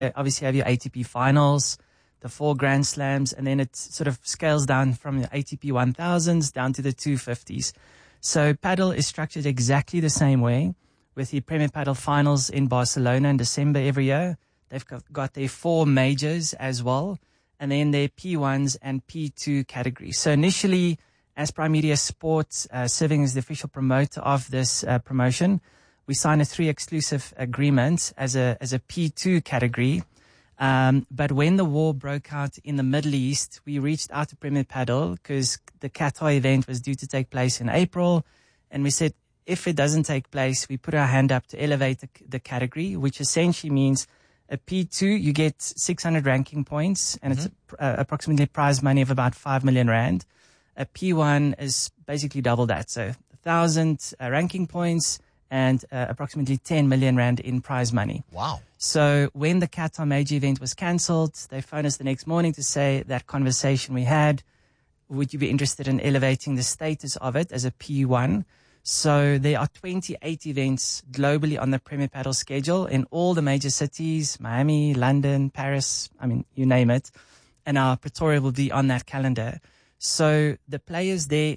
Obviously, you have your ATP finals, the 4 Grand Slams, and then it sort of scales down from the ATP 1000s down to the 250s. So paddle is structured exactly the same way, with the Premier Padel Finals in Barcelona in December every year. They've got their 4 majors as well, and then their P1s and P2 categories. So initially, as Prime Media Sports, serving as the official promoter of this promotion, we signed a 3 exclusive agreements as a P2 category. But when the war broke out in the Middle East, we reached out to Premier Padel because the Qatar event was due to take place in April. And we said, if it doesn't take place, we put our hand up to elevate the category, which essentially means a P2, you get 600 ranking points, and it's approximately prize money of about 5 million rand. A P1 is basically double that, so 1,000 ranking points and approximately 10 million rand in prize money. Wow. So when the Qatar major event was cancelled, they phoned us the next morning to say that conversation we had, would you be interested in elevating the status of it as a P1? So there are 28 events globally on the Premier Padel schedule in all the major cities, Miami, London, Paris, I mean, you name it. And our Pretoria will be on that calendar. So the players there,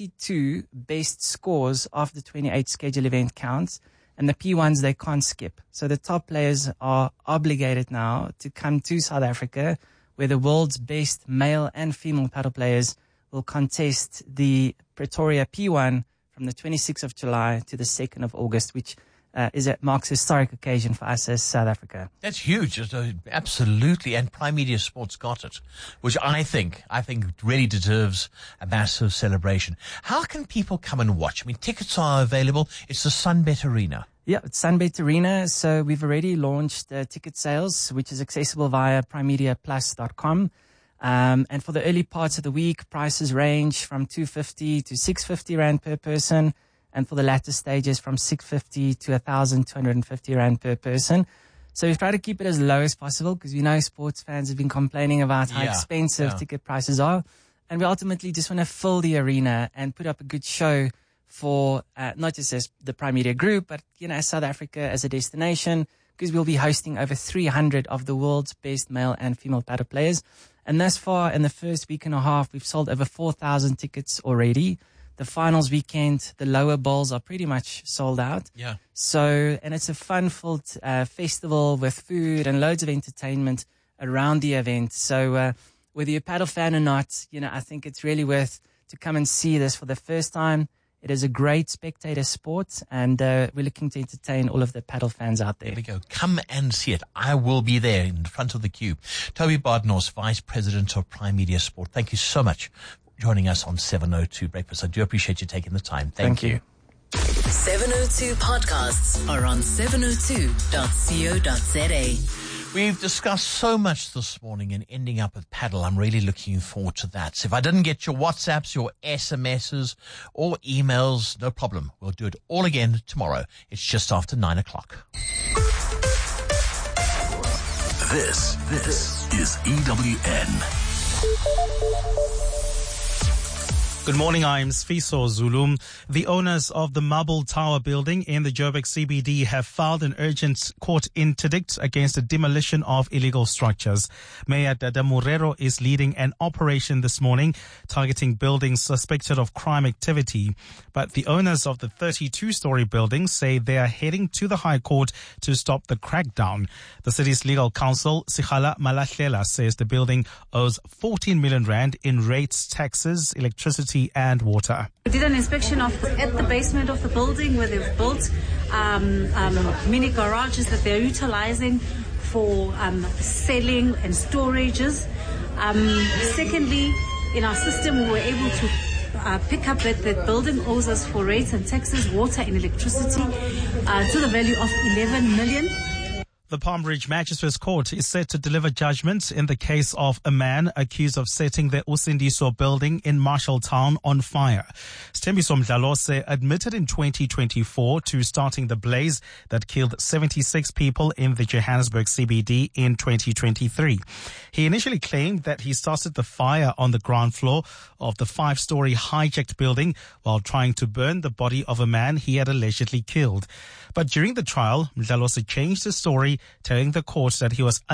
22 best scores of the 28 scheduled event counts, and the P1s they can't skip. So the top players are obligated now to come to South Africa, where the world's best male and female paddle players will contest the Pretoria P1 from the 26th of July to the 2nd of August, which marks a historic occasion for us as South Africa. That's huge. Absolutely. And Prime Media Sports got it, which I think really deserves a massive celebration. How can people come and watch? I mean, tickets are available. It's the Sunbet Arena. Yeah, it's Sunbet Arena. So we've already launched ticket sales, which is accessible via primemediaplus.com. And for the early parts of the week, prices range from 250 to 650 rand per person. And for the latter stages, from 650 to 1,250 rand per person. So we've tried to keep it as low as possible because we know sports fans have been complaining about how expensive ticket prices are. And we ultimately just want to fill the arena and put up a good show for not just as the Prime Media Group, but, as South Africa as a destination, because we'll be hosting over 300 of the world's best male and female paddle players. And thus far, in the first week and a half, we've sold over 4,000 tickets already. The finals weekend, the lower bowls are pretty much sold out. Yeah. So, and it's a fun-filled festival with food and loads of entertainment around the event. So, whether you're a paddle fan or not, I think it's really worth to come and see this for the first time. It is a great spectator sport, and we're looking to entertain all of the paddle fans out there. There we go. Come and see it. I will be there in front of the queue. Toby Badenhorst, Vice President of Prime Media Sport. Thank you so much for joining us on 702 Breakfast. I do appreciate you taking the time. Thank you. 702 podcasts are on 702.co.za. We've discussed so much this morning and ending up with paddle. I'm really looking forward to that. So if I didn't get your WhatsApps, your SMSs or emails, no problem. We'll do it all again tomorrow. It's just after 9 o'clock. This is EWN. Good morning, I'm Sfiso Zulum. The owners of the Marble Tower building in the Joburg CBD have filed an urgent court interdict against the demolition of illegal structures. Mayor Dada Morero is leading an operation this morning targeting buildings suspected of crime activity. But the owners of the 32-story building say they are heading to the High Court to stop the crackdown. The city's legal counsel, Sikhala Malahlela, says the building owes 14 million rand in rates, taxes, electricity and water. We did an inspection at the basement of the building where they've built mini garages that they're utilizing for selling and storages. Secondly, in our system, we were able to pick up that the building owes us for rates and taxes, water and electricity to the value of 11 million. The Palm Ridge Magistrates Court is set to deliver judgment in the case of a man accused of setting the Usindiso building in Marshalltown on fire. Sthembiso Mdlalose admitted in 2024 to starting the blaze that killed 76 people in the Johannesburg CBD in 2023. He initially claimed that he started the fire on the ground floor of the 5-story hijacked building while trying to burn the body of a man he had allegedly killed. But during the trial, Mdlalose changed his story, telling the court that he was